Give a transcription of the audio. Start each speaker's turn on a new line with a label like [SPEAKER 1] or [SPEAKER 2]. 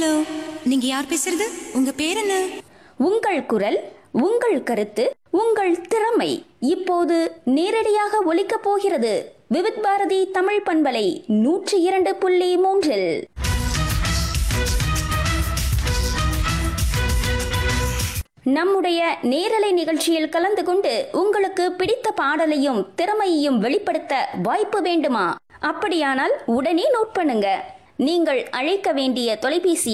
[SPEAKER 1] Hello, நீங்க யார் பேசுறது? உங்க பேர் என்ன?
[SPEAKER 2] உங்கள் குரல், உங்கள் கருத்து, உங்கள் திறமை இப்போது நேரடியாக ஒலிக்கப் போகிறது. விவித் பாரதி தமிழ் பண்பலை 102.3. நம்முடைய நேரலை நிகழ்ச்சியில் கலந்து கொண்டு உங்களுக்கு பிடித்த பாடலையும் திறமையையும் வெளிப்படுத்த வாய்ப்பு வேண்டுமா? அப்படியானால் உடனே நோட் பண்ணுங்க. நீங்கள் அழைக்க வேண்டிய தொலைபேசி